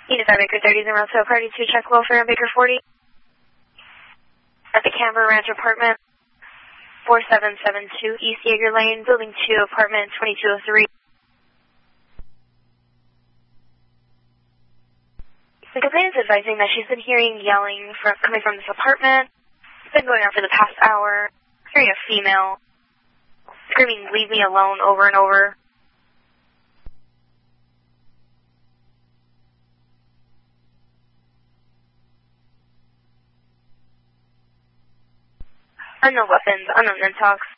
Unified Baker 30s and Rousseau Party 2, check welfare on Baker 40. At the Canberra Ranch Apartment, 4772 East Yeager Lane, Building 2, Apartment 2203. The complainant is advising that she's been hearing yelling coming from this apartment. It's been going on for the past hour. Hearing a female screaming, "Leave me alone," over and over. Unknown weapons, unknown intox.